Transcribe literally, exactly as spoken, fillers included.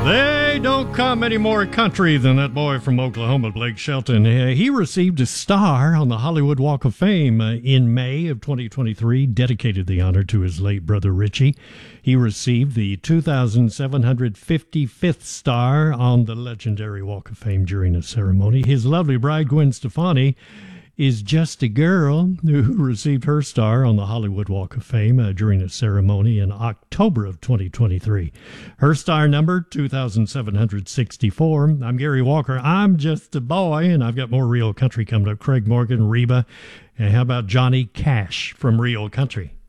They don't come any more country than that boy from Oklahoma, Blake Shelton. Uh, he received a star on the Hollywood Walk of Fame uh, in May of twenty twenty-three, dedicated the honor to his late brother Richie. He received the two thousand seven hundred fifty-fifth star on the legendary Walk of Fame during a ceremony. His lovely bride, Gwen Stefani, is just a girl who received her star on the Hollywood Walk of Fame uh, during a ceremony in October of twenty twenty-three. Her star number, two thousand seven hundred sixty-four. I'm Gary Walker. I'm just a boy, and I've got more Real Country coming up. Craig Morgan, Reba, and how about Johnny Cash from Real Country?